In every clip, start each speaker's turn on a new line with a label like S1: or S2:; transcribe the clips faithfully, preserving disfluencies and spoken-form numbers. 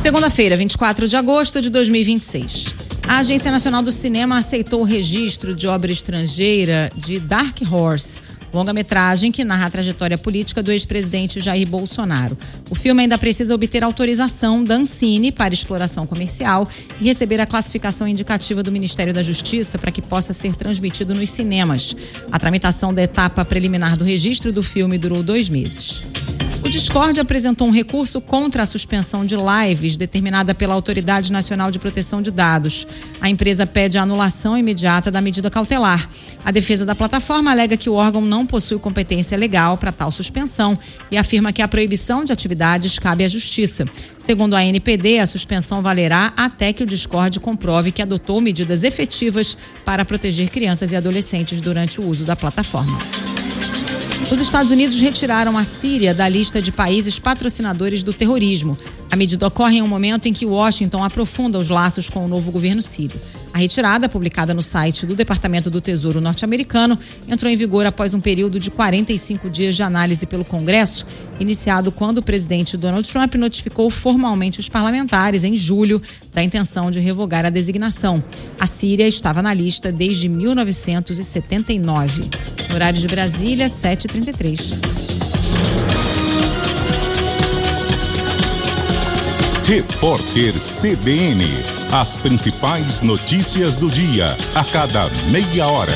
S1: Segunda-feira, vinte e quatro de agosto de dois mil e vinte e seis. A Agência Nacional do Cinema aceitou o registro de obra estrangeira de Dark Horse, longa-metragem que narra a trajetória política do ex-presidente Jair Bolsonaro. O filme ainda precisa obter autorização da Ancine para exploração comercial e receber a classificação indicativa do Ministério da Justiça para que possa ser transmitido nos cinemas. A tramitação da etapa preliminar do registro do filme durou dois meses. O Discord apresentou um recurso contra a suspensão de lives determinada pela Autoridade Nacional de Proteção de Dados. A empresa pede a anulação imediata da medida cautelar. A defesa da plataforma alega que o órgão não possui competência legal para tal suspensão e afirma que a proibição de atividades cabe à Justiça. Segundo a N P D, a suspensão valerá até que o Discord comprove que adotou medidas efetivas para proteger crianças e adolescentes durante o uso da plataforma. Os Estados Unidos retiraram a Síria da lista de países patrocinadores do terrorismo. A medida ocorre em um momento em que Washington aprofunda os laços com o novo governo sírio. A retirada, publicada no site do Departamento do Tesouro norte-americano, entrou em vigor após um período de quarenta e cinco dias de análise pelo Congresso, iniciado quando o presidente Donald Trump notificou formalmente os parlamentares, em julho, da intenção de revogar a designação. A Síria estava na lista desde mil novecentos e setenta e nove. No horário de Brasília, sete e trinta e três.
S2: Repórter C B N. As principais notícias do dia, a cada meia hora.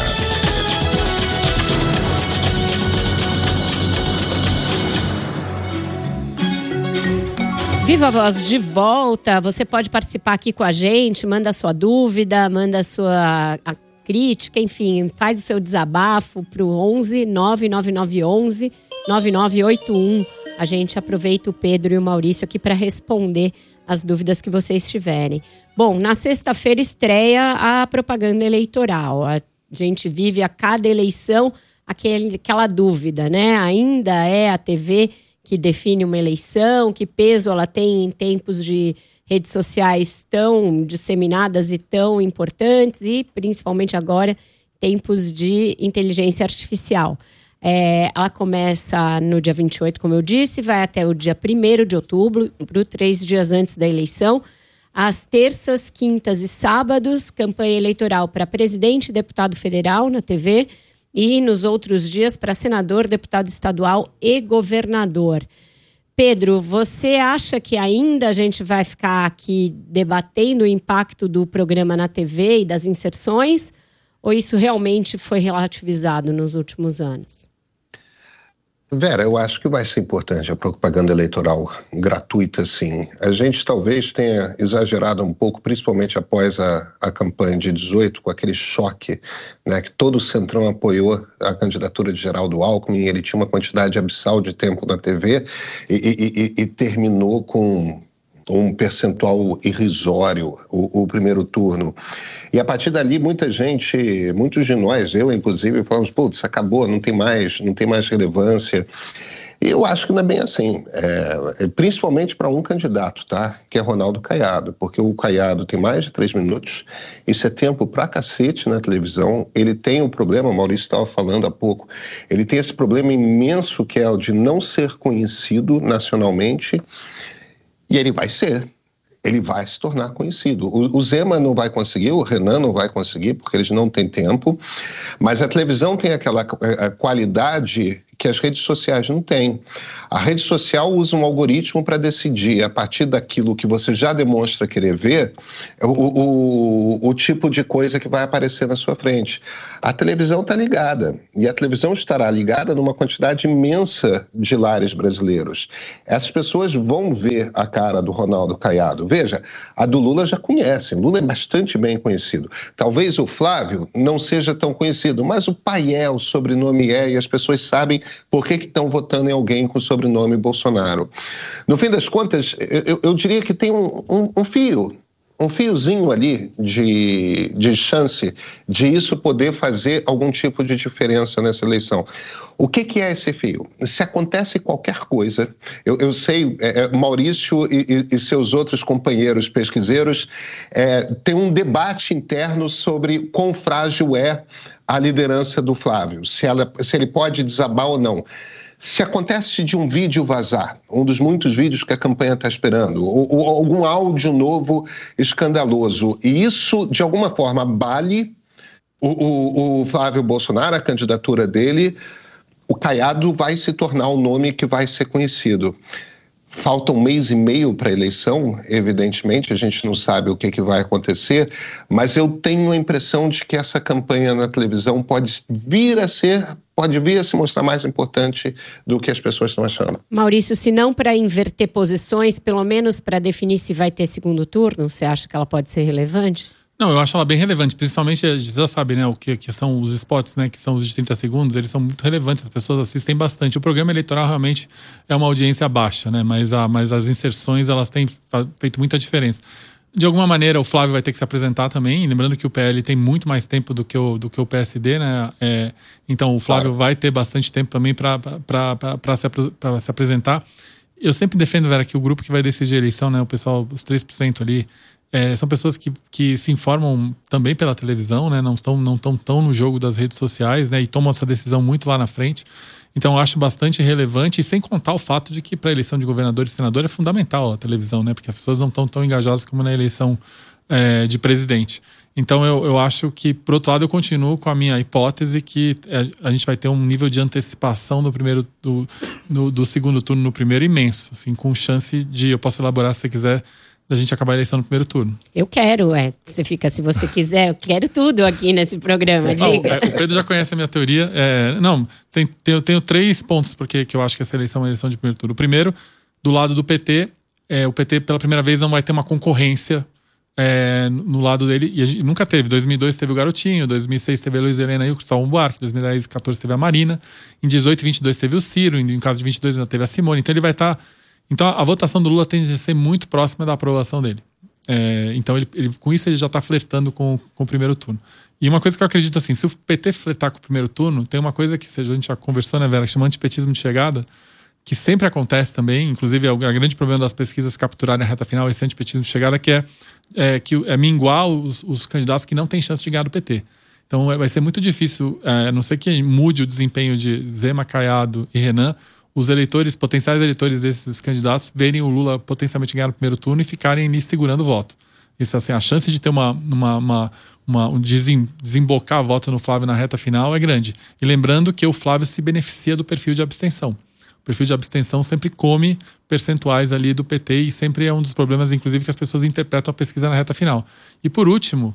S3: Viva a Voz de volta. Você pode participar aqui com a gente, manda a sua dúvida, manda a sua a crítica, enfim, faz o seu desabafo para o onze nove nove nove onze nove nove oito um. A gente aproveita o Pedro e o Maurício aqui para responder as dúvidas que vocês tiverem. Bom, na sexta-feira estreia a propaganda eleitoral. A gente vive a cada eleição aquele, aquela dúvida, né? Ainda é a T V que define uma eleição? Que peso ela tem em tempos de redes sociais tão disseminadas e tão importantes e, principalmente agora, tempos de inteligência artificial? É, ela começa no dia vinte e oito, como eu disse, vai até o dia primeiro de outubro, três dias antes da eleição. Às terças, quintas e sábados, campanha eleitoral para presidente e deputado federal na T V e nos outros dias para senador, deputado estadual e governador. Pedro, você acha que ainda a gente vai ficar aqui debatendo o impacto do programa na T V e das inserções? Ou isso realmente foi relativizado nos últimos anos?
S4: Vera, eu acho que vai ser importante a propaganda eleitoral gratuita, sim. A gente talvez tenha exagerado um pouco, principalmente após a, a campanha de dezoito, com aquele choque, né, que todo o Centrão apoiou a candidatura de Geraldo Alckmin, ele tinha uma quantidade abissal de tempo na T V e, e, e, e terminou com um percentual irrisório o, o primeiro turno. E a partir dali, muita gente, muitos de nós, eu inclusive, falamos, putz, acabou, não tem mais, não tem mais relevância. E eu acho que não é bem assim, é, principalmente para um candidato, tá? Que é Ronaldo Caiado, porque o Caiado tem mais de três minutos, isso é tempo pra cacete na televisão. Ele tem um problema, o Maurício estava falando há pouco, ele tem esse problema imenso que é o de não ser conhecido nacionalmente. E ele vai ser, ele vai se tornar conhecido. O, o Zema não vai conseguir, o Renan não vai conseguir, porque eles não têm tempo, mas a televisão tem aquela a qualidade que as redes sociais não têm. A rede social usa um algoritmo para decidir, a partir daquilo que você já demonstra querer ver, o, o, o tipo de coisa que vai aparecer na sua frente. A televisão está ligada, e a televisão estará ligada numa quantidade imensa de lares brasileiros. Essas pessoas vão ver a cara do Ronaldo Caiado. Veja, a do Lula já conhecem, Lula é bastante bem conhecido. Talvez o Flávio não seja tão conhecido, mas o Paiel, o sobrenome é, e as pessoas sabem por que estão votando em alguém com o sobrenome Bolsonaro. No fim das contas, eu, eu diria que tem um, um, um fio, um fiozinho ali de, de chance de isso poder fazer algum tipo de diferença nessa eleição. O que, que é esse fio? Se acontece qualquer coisa, eu, eu sei, é, Maurício e, e, e seus outros companheiros pesquiseiros é, têm um debate interno sobre quão frágil é a liderança do Flávio, se, ela, se ele pode desabar ou não. Se acontece de um vídeo vazar, um dos muitos vídeos que a campanha está esperando, ou, ou algum áudio novo escandaloso, e isso, de alguma forma, abale o, o, o Flávio Bolsonaro, a candidatura dele, o Caiado vai se tornar o nome que vai ser conhecido. Falta um mês e meio para a eleição, evidentemente, a gente não sabe o que, que vai acontecer, mas eu tenho a impressão de que essa campanha na televisão pode vir a ser, pode vir a se mostrar mais importante do que as pessoas estão achando.
S3: Maurício, se não para inverter posições, pelo menos para definir se vai ter segundo turno, você acha que ela pode ser relevante?
S5: Não, eu acho ela bem relevante, principalmente, você já sabe, né, o que, que são os spots, né, que são os de trinta segundos, eles são muito relevantes, as pessoas assistem bastante. O programa eleitoral realmente é uma audiência baixa, né, mas, a, mas as inserções, elas têm feito muita diferença. De alguma maneira, o Flávio vai ter que se apresentar também, lembrando que o P L tem muito mais tempo do que o, do que o P S D, né, é, então o Flávio claro. vai ter bastante tempo também para se, se apresentar. Eu sempre defendo, Vera, que o grupo que vai decidir a eleição, né, o pessoal, os três por cento ali, É, são pessoas que, que se informam também pela televisão, né? Não estão não estão tão no jogo das redes sociais, né? E tomam essa decisão muito lá na frente. Então eu acho bastante relevante, e sem contar o fato de que para a eleição de governador e senador é fundamental a televisão, né? Porque as pessoas não estão tão engajadas como na eleição é, de presidente. Então eu, eu acho que, por outro lado, eu continuo com a minha hipótese que a, a gente vai ter um nível de antecipação do primeiro do, do, do segundo turno no primeiro imenso, assim, com chance de, eu posso elaborar se você quiser, da gente acabar a eleição no primeiro turno.
S3: Eu quero, é. Você fica, se você quiser, eu quero tudo aqui nesse programa, diga.
S5: Oh, o Pedro já conhece a minha teoria. É, não, tem, eu tenho três pontos porque que eu acho que essa eleição é uma eleição de primeiro turno. O primeiro, do lado do P T, é, o P T pela primeira vez não vai ter uma concorrência é, no lado dele, e a gente nunca teve. Em dois mil e dois teve o Garotinho, em dois mil e seis teve a Luiz Helena e o Cristóvão Buarque, em dois mil e dez e quatorze teve a Marina, em dezoito e vinte e dois teve o Ciro, em caso de vinte e dois ainda teve a Simone. Então ele vai estar... Tá, Então a votação do Lula tende a ser muito próxima da aprovação dele. É, então ele, ele, com isso ele já está flertando com, com o primeiro turno. E uma coisa que eu acredito assim, se o P T flertar com o primeiro turno, tem uma coisa que seja, a gente já conversou, né, Vera, que chama antipetismo de chegada, que sempre acontece também, inclusive é o grande problema das pesquisas capturarem a reta final, esse antipetismo de chegada, que é, é, que é minguar os, os candidatos que não têm chance de ganhar do P T. Então vai ser muito difícil, é, a não ser que mude o desempenho de Zema, Caiado e Renan, os eleitores, potenciais eleitores desses candidatos, verem o Lula potencialmente ganhar no primeiro turno e ficarem ali segurando o voto. Isso, assim, a chance de ter uma, uma, uma, uma um desem, desembocar voto no Flávio na reta final é grande. E lembrando que o Flávio se beneficia do perfil de abstenção. O perfil de abstenção sempre come percentuais ali do P T e sempre é um dos problemas, inclusive, que as pessoas interpretam a pesquisa na reta final. E por último,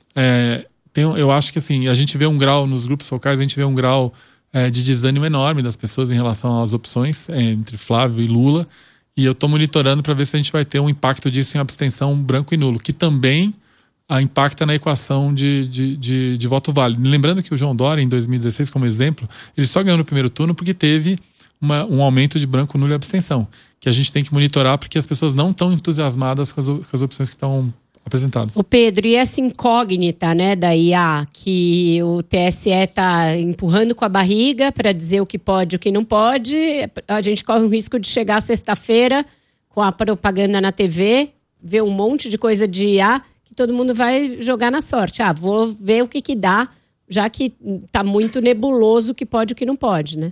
S5: é, tem, eu acho que assim, a gente vê um grau, nos grupos focais, a gente vê um grau É, de desânimo enorme das pessoas em relação às opções é, entre Flávio e Lula, e eu estou monitorando para ver se a gente vai ter um impacto disso em abstenção branco e nulo, que também a, impacta na equação de, de, de, de voto válido. Lembrando que o João Dória, em dois mil e dezesseis, como exemplo, ele só ganhou no primeiro turno porque teve uma, um aumento de branco, nulo e abstenção, que a gente tem que monitorar porque as pessoas não estão entusiasmadas com as, com as opções que estão apresentados.
S3: O Pedro, e essa incógnita, né, da I A, que o T S E está empurrando com a barriga para dizer o que pode e o que não pode, a gente corre o risco de chegar sexta-feira com a propaganda na T V, ver um monte de coisa de I A que todo mundo vai jogar na sorte. Ah, vou ver o que que dá, já que tá muito nebuloso o que pode e o que não pode, né?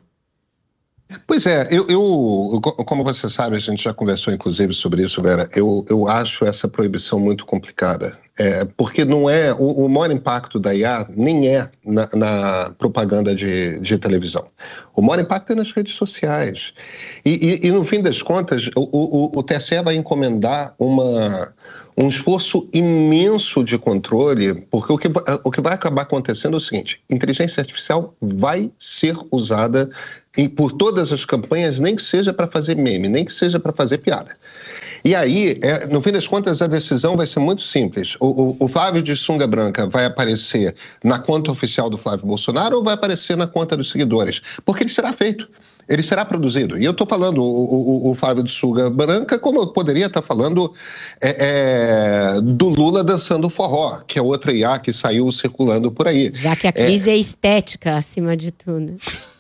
S4: Pois é, eu, eu, como você sabe, a gente já conversou inclusive sobre isso, Vera, eu, eu acho essa proibição muito complicada, é, porque não é, o, o maior impacto da I A nem é na, na propaganda de, de televisão, o maior impacto é nas redes sociais, e, e, e no fim das contas, o, o, o T S E vai encomendar uma... um esforço imenso de controle, porque o que, o que vai acabar acontecendo é o seguinte, inteligência artificial vai ser usada em, por todas as campanhas, nem que seja para fazer meme, nem que seja para fazer piada. E aí, é, no fim das contas, a decisão vai ser muito simples. O, o, o Flávio de sunga branca vai aparecer na conta oficial do Flávio Bolsonaro ou vai aparecer na conta dos seguidores? Porque ele será feito. Ele será produzido. E eu estou falando o, o, o Flávio de sunga branca como eu poderia estar tá falando é, é, do Lula dançando forró, que é outra I A que saiu circulando por aí.
S3: Já que a crise é, é estética, acima de tudo.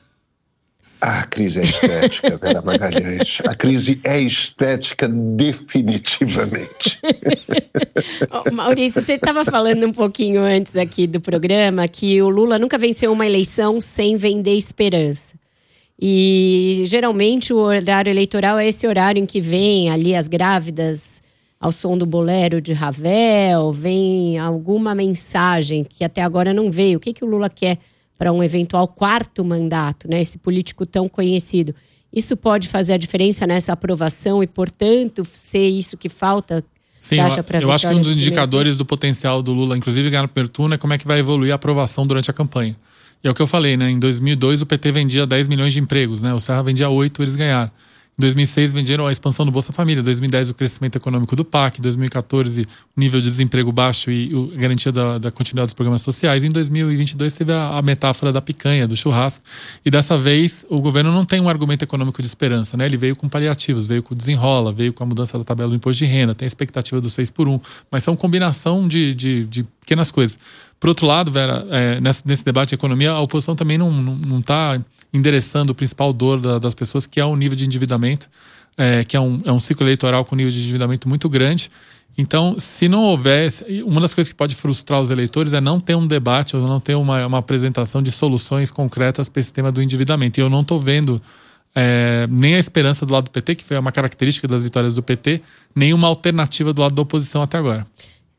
S4: A crise é estética, Vera Magalhães. A crise é estética definitivamente.
S3: Oh, Maurício, você estava falando um pouquinho antes aqui do programa que o Lula nunca venceu uma eleição sem vender esperança. E geralmente o horário eleitoral é esse horário em que vem ali as grávidas ao som do bolero de Ravel, vem alguma mensagem que até agora não veio. O que, que o Lula quer para um eventual quarto mandato, né? Esse político tão conhecido. Isso pode fazer a diferença nessa aprovação e, portanto, ser isso que falta?
S5: Sim, acha, eu, eu acho que um dos indicadores do potencial do Lula, inclusive ganhar no primeiro turno, é como é que vai evoluir a aprovação durante a campanha. E é o que eu falei, né? Em dois mil e dois o P T vendia dez milhões de empregos, né? O Serra vendia oito, eles ganharam. Em dois mil e seis venderam a expansão do Bolsa Família, em dois mil e dez o crescimento econômico do P A C, em dois mil e quatorze o nível de desemprego baixo e a garantia da, da continuidade dos programas sociais. Em dois mil e vinte e dois teve a, a metáfora da picanha, do churrasco. E dessa vez o governo não tem um argumento econômico de esperança, né? Ele veio com paliativos, veio com o desenrola, veio com a mudança da tabela do imposto de renda, tem a expectativa do seis por um, mas são combinação de, de, de pequenas coisas. Por outro lado, Vera, é, nesse, nesse debate de economia, a oposição também não está não, não tá endereçando o principal dor da, das pessoas, que é o nível de endividamento. É, que é um, é um ciclo eleitoral com nível de endividamento muito grande. Então, se não houvesse... Uma das coisas que pode frustrar os eleitores é não ter um debate ou não ter uma, uma apresentação de soluções concretas para esse tema do endividamento. E eu não estou vendo é, nem a esperança do lado do P T, que foi uma característica das vitórias do P T, nem uma alternativa do lado da oposição até agora.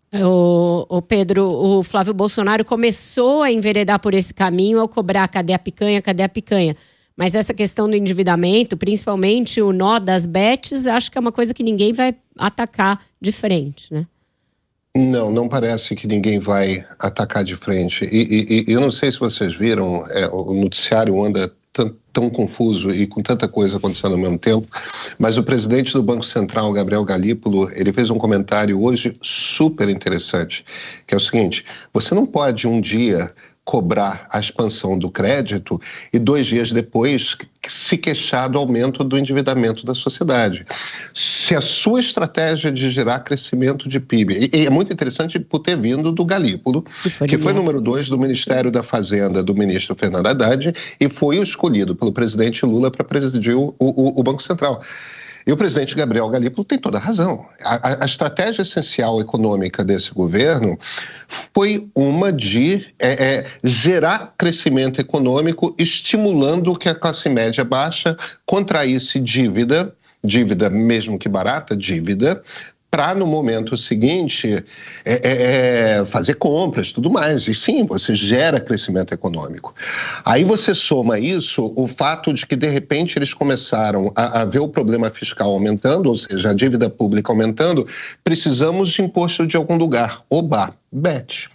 S3: O, o Pedro, o Flávio Bolsonaro começou a enveredar por esse caminho ao cobrar cadê a picanha, cadê a picanha. Mas essa questão do endividamento, principalmente o nó das bets, acho que é uma coisa que ninguém vai atacar de frente, né?
S4: Não, não parece que ninguém vai atacar de frente. E, e, e eu não sei se vocês viram, é, o noticiário anda tão, tão confuso e com tanta coisa acontecendo ao mesmo tempo, mas o presidente do Banco Central, Gabriel Galípolo, ele fez um comentário hoje super interessante, que é o seguinte: você não pode um dia cobrar a expansão do crédito e dois dias depois se queixar do aumento do endividamento da sociedade. Se a sua estratégia de gerar crescimento de P I B, e é muito interessante por ter vindo do Galípolo, que foi, que foi número dois do Ministério da Fazenda do ministro Fernando Haddad e foi o escolhido pelo presidente Lula para presidir o, o, o Banco Central. E o presidente Gabriel Galípolo tem toda a razão. A, a estratégia essencial econômica desse governo foi uma de é, é, gerar crescimento econômico, estimulando que a classe média baixa contraísse dívida, dívida mesmo que barata, dívida, para no momento seguinte é, é, fazer compras, tudo mais. E sim, você gera crescimento econômico. Aí você soma isso, o fato de que de repente eles começaram a, a ver o problema fiscal aumentando, ou seja, a dívida pública aumentando, precisamos de imposto de algum lugar. Oba, bet.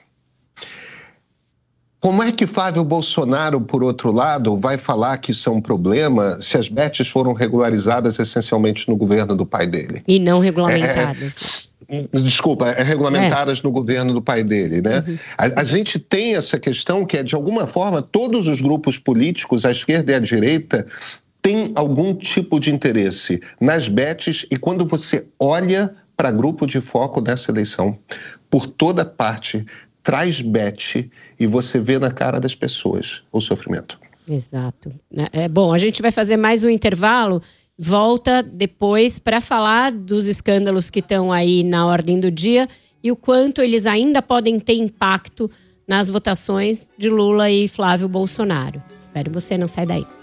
S4: Como é que Flávio Bolsonaro, por outro lado, vai falar que isso é um problema se as bets foram regularizadas essencialmente no governo do pai dele?
S3: E não regulamentadas.
S4: É, desculpa, é regulamentadas é. no governo do pai dele, né? Uhum. A, a gente tem essa questão que é, de alguma forma, todos os grupos políticos, a esquerda e a direita, têm algum tipo de interesse nas bets, e quando você olha para grupo de foco dessa eleição, por toda parte, traz bet e você vê na cara das pessoas o sofrimento.
S3: Exato. É, bom, a gente vai fazer mais um intervalo, volta depois para falar dos escândalos que estão aí na ordem do dia e o quanto eles ainda podem ter impacto nas votações de Lula e Flávio Bolsonaro. Espero você, não sai daí.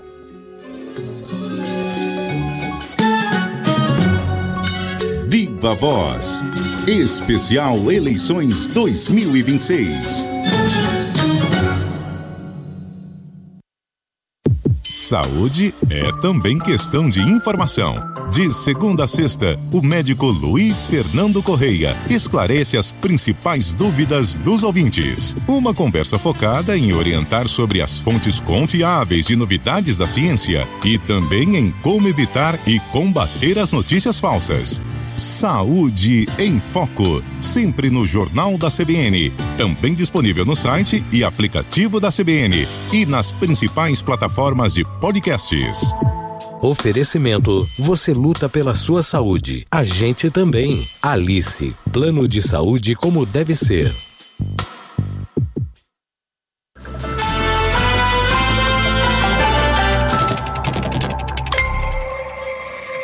S2: Viva Voz, especial Eleições dois mil e vinte e seis. Saúde é também questão de informação. De segunda a sexta, o médico Luiz Fernando Correia esclarece as principais dúvidas dos ouvintes. Uma conversa focada em orientar sobre as fontes confiáveis de novidades da ciência e também em como evitar e combater as notícias falsas. Saúde em Foco, sempre no Jornal da C B N, também disponível no site e aplicativo da C B N e nas principais plataformas de podcasts.
S6: Oferecimento, você luta pela sua saúde, a gente também. Alice, plano de saúde como deve ser.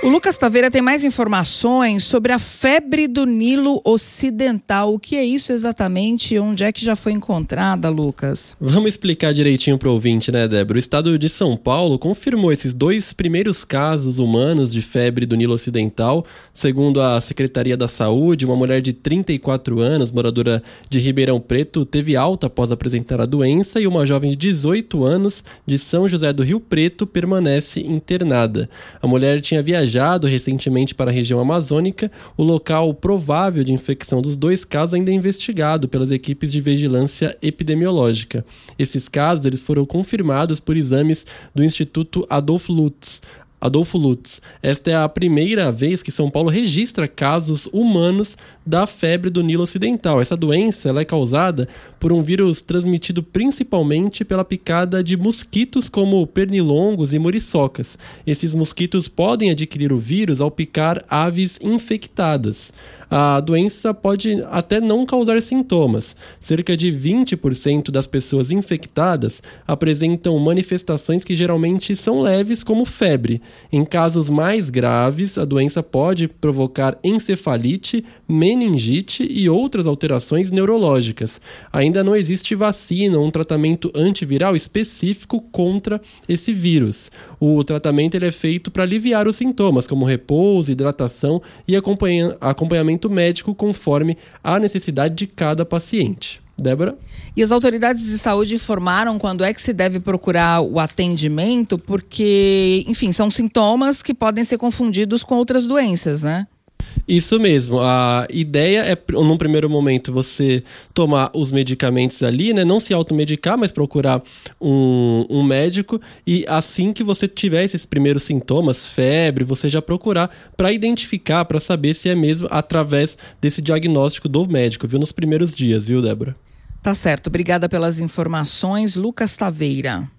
S7: O Lucas Taveira tem mais informações sobre a febre do Nilo Ocidental. O que é isso exatamente e onde é que já foi encontrada, Lucas?
S8: Vamos explicar direitinho para o ouvinte, né, Débora? O estado de São Paulo confirmou esses dois primeiros casos humanos de febre do Nilo Ocidental. Segundo a Secretaria da Saúde, uma mulher de trinta e quatro anos, moradora de Ribeirão Preto, teve alta após apresentar a doença e uma jovem de dezoito anos de São José do Rio Preto permanece internada. A mulher tinha viajado recentemente para a região amazônica. O local provável de infecção dos dois casos ainda é investigado pelas equipes de vigilância epidemiológica. Esses casos eles foram confirmados por exames do Instituto Adolfo Lutz. Adolfo Lutz. Esta é a primeira vez que São Paulo registra casos humanos da febre do Nilo Ocidental. Essa doença ela é causada por um vírus transmitido principalmente pela picada de mosquitos como pernilongos e muriçocas. Esses mosquitos podem adquirir o vírus ao picar aves infectadas. A doença pode até não causar sintomas. Cerca de vinte por cento das pessoas infectadas apresentam manifestações que geralmente são leves, como febre. Em casos mais graves, a doença pode provocar encefalite, meningite e outras alterações neurológicas. Ainda não existe vacina ou um tratamento antiviral específico contra esse vírus. O tratamento ele é feito para aliviar os sintomas, como repouso, hidratação e acompanha- acompanhamento médico conforme a necessidade de cada paciente. Débora?
S7: E as autoridades de saúde informaram quando é que se deve procurar o atendimento, porque, enfim, são sintomas que podem ser confundidos com outras doenças, né?
S8: Isso mesmo, a ideia é, num primeiro momento, você tomar os medicamentos ali, né? Não se automedicar, mas procurar um, um médico, e assim que você tiver esses primeiros sintomas, febre, você já procurar para identificar, para saber se é mesmo através desse diagnóstico do médico, viu? Nos primeiros dias, viu, Débora?
S7: Tá certo, obrigada pelas informações, Lucas Taveira.